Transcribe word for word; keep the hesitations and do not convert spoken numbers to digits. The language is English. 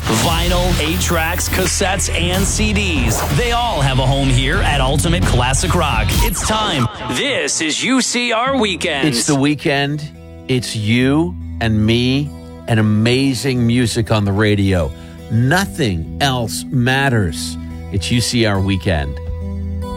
Vinyl, eight-tracks, cassettes, and C Ds. They all have a home here at Ultimate Classic Rock. It's time. This is U C R Weekends. It's the weekend. It's you and me and amazing music on the radio. Nothing else matters. It's U C R Weekend.